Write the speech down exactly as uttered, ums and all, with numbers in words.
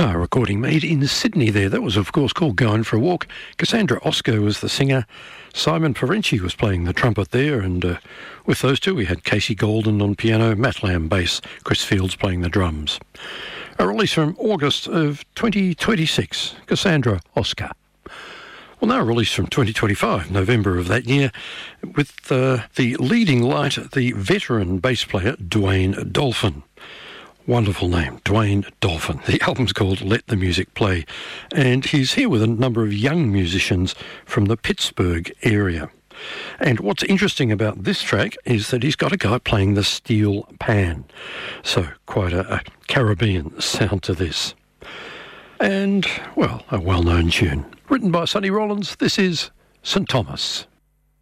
A recording made in Sydney there. That was, of course, called Going for a Walk. Cassandra Oscar was the singer. Simon Ferenczi was playing the trumpet there. And uh, with those two, we had Casey Golden on piano, Matt Lamb bass, Chris Fields playing the drums. A release from August of twenty twenty-six, Cassandra Oscar. Well, now a release from twenty twenty-five, November of that year, with uh, the leading light, the veteran bass player, Dwayne Dolphin. Wonderful name, Dwayne Dolphin. The album's called Let the Music Play, and he's here with a number of young musicians from the Pittsburgh area. And what's interesting about this track is that he's got a guy playing the steel pan. So quite a, a Caribbean sound to this. And, well, a well-known tune. Written by Sonny Rollins, this is Saint Thomas.